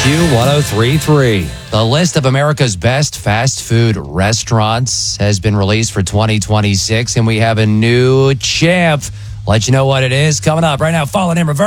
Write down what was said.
Q1033. The list of America's best fast food restaurants has been released for 2026, and we have a new champ. Let you know what it is coming up right now. Falling in reverse.